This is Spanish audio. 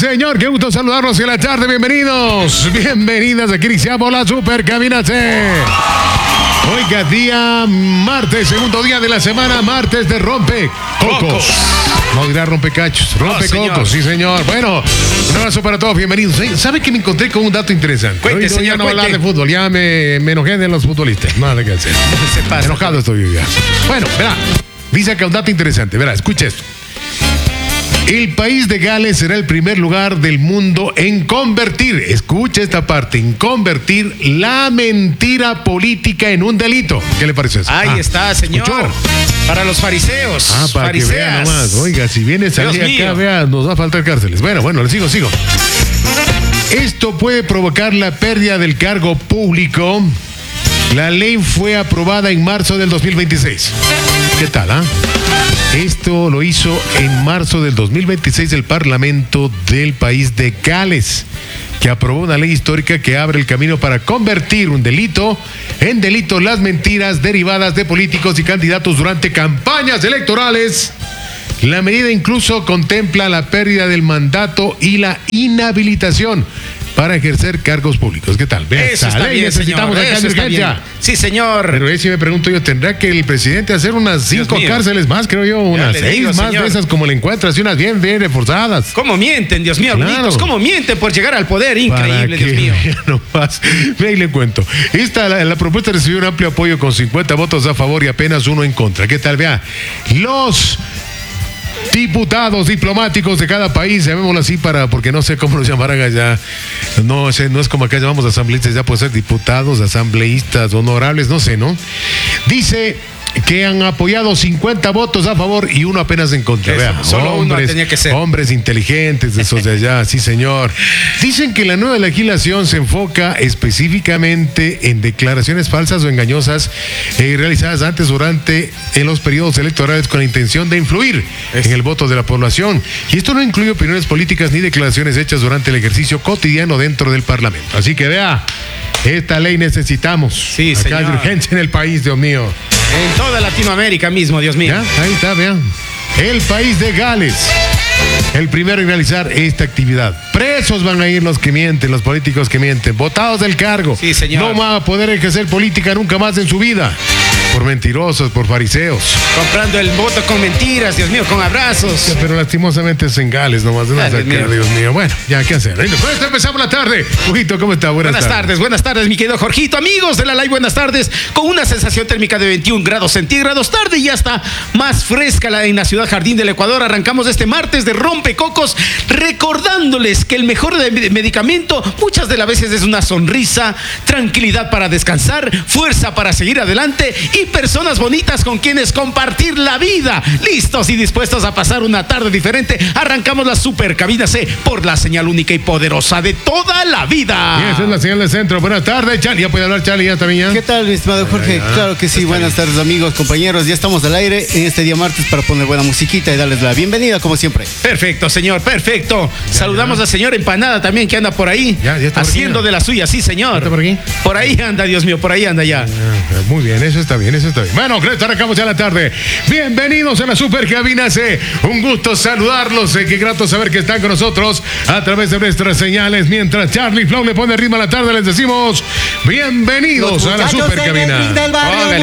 señor, qué gusto saludarlos en la tarde. Bienvenidos, bienvenidas. Aquí iniciamos la Super Cabina C. Oiga, día martes, segundo día de la semana, martes de rompecocos. No dirá rompecachos, rompecocos, sí señor. Bueno, un abrazo para todos, bienvenidos. ¿Sabe que me encontré con un dato interesante? Cuente, hoy señor, ya no cuente. hablar de fútbol, ya me enojé de los futbolistas. Nada que hacer. Se pasa. Enojado estoy yo ya. Bueno, verá, dice acá un dato interesante. Verá, escucha esto. El país de Gales será el primer lugar del mundo en convertir, escucha esta parte, en convertir la mentira política en un delito. ¿Qué le parece eso? Ahí está, señor. ¿Escuchó? Para los fariseos. Para que vea nomás. Oiga, si viene a salir Dios acá, mío. vea, nos va a faltar cárceles. Bueno, le sigo. Esto puede provocar la pérdida del cargo público. La ley fue aprobada en marzo del 2026. ¿Qué tal, Esto lo hizo en marzo del 2026 el Parlamento del país de Gales, que aprobó una ley histórica que abre el camino para convertir un delito en delito las mentiras derivadas de políticos y candidatos durante campañas electorales. La medida incluso contempla la pérdida del mandato y la inhabilitación para ejercer cargos públicos. ¿Qué tal? Vea, Eso esa está ley bien, necesitamos señor. acá Eso de está urgencia. bien. Sí, señor. Pero ahí sí me pregunto yo, ¿tendrá que el presidente hacer unas 5 mío. cárceles más? Creo yo, unas le 6 digo, más señor. de esas como le encuentras y unas bien reforzadas. ¿Cómo mienten, Dios mío, Claro. amiguitos? ¿Cómo mienten por llegar al poder? Para Increíble, que Dios mío. vea nomás. Ve y le cuento. La propuesta recibió un amplio apoyo con 50 votos a favor y apenas 1 en contra. ¿Qué tal? Vea, los diputados diplomáticos de cada país, llamémoslo así porque no sé cómo los llamarán allá. No es como acá llamamos asambleístas, ya puede ser diputados, asambleístas, honorables, no sé, ¿no? Dice que han apoyado 50 votos a favor y 1 apenas en contra. Eso, Vea, solo uno tenía que ser. Hombres inteligentes de esos de allá, sí señor. Dicen que la nueva legislación se enfoca específicamente en declaraciones falsas o engañosas realizadas antes, durante, en los periodos electorales con la intención de influir en el voto de la población. Y esto no incluye opiniones políticas ni declaraciones hechas durante el ejercicio cotidiano dentro del Parlamento. Así que vea, esta ley necesitamos. Sí, acá señor. de urgencia en el país, Dios mío. En toda Latinoamérica mismo, Dios mío. ¿Ya? Ahí está, vean. El país de Gales, el primero en realizar esta actividad. Presos van a ir los que mienten, los políticos que mienten, votados del cargo. Sí, señor. No van a poder ejercer política nunca más en su vida. Por mentirosos, por fariseos. Comprando el voto con mentiras, Dios mío, con abrazos. Pero lastimosamente es en Gales, nomás de Dale, sacar, Dios mío. Bueno, ya, ¿qué hacer? Con esto empezamos la tarde. Ujito, ¿cómo está? Buenas tardes, mi querido Jorgito. Amigos de la Live, buenas tardes. Con una sensación térmica de 21 grados centígrados. Tarde ya está más fresca en la ciudad Jardín del Ecuador. Arrancamos este martes de rompecocos recordándoles que el mejor medicamento muchas de las veces es una sonrisa, tranquilidad para descansar, fuerza para seguir adelante y personas bonitas con quienes compartir la vida. Listos y dispuestos a pasar una tarde diferente. Arrancamos la Super Cabina C por la señal única y poderosa de toda la vida. Y esa es la señal del centro. Buenas tardes, Charlie. ¿Ya puede hablar Charlie ya también? ¿Qué tal, mi estimado Jorge? Claro que sí, buenas tardes amigos, compañeros. Ya estamos al aire en este día martes para poner buena musiquita y darles la bienvenida como siempre. Perfecto, señor, perfecto. Saludamos al señor Empanada también que anda por ahí. Ya está por haciendo aquí, de la suya, sí, señor. ¿Está por aquí? Por ahí anda, Dios mío, por ahí anda ya. Muy bien, eso está bien, eso está bien. Bueno, creo que arrancamos ya la tarde. Bienvenidos a la Super Cabina C. Un gusto saludarlos. Qué grato saber que están con nosotros a través de nuestras señales. Mientras Charlie Flow le pone ritmo a la tarde, les decimos bienvenidos a la Super Cabina. Del barrio Póngale,